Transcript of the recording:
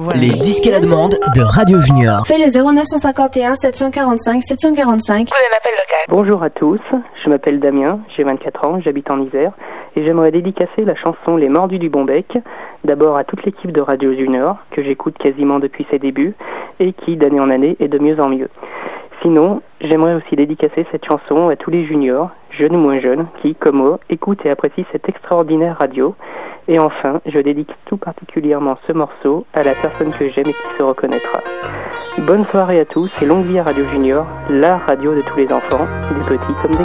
Voilà. Les disques à la demande de Radio Junior. Fais le 0951 745 745. Bonjour à tous, je m'appelle Damien, j'ai 24 ans, j'habite en Isère et j'aimerais dédicacer la chanson Les Mordus du Bon-Bec, d'abord à toute l'équipe de Radio Junior que j'écoute quasiment depuis ses débuts et qui d'année en année est de mieux en mieux. Sinon, j'aimerais aussi dédicacer cette chanson à tous les juniors, jeunes ou moins jeunes, qui, comme moi, écoutent et apprécient cette extraordinaire radio. Et enfin, je dédie tout particulièrement ce morceau à la personne que j'aime et qui se reconnaîtra. Bonne soirée à tous et longue vie à Radio Junior, la radio de tous les enfants, des petits comme des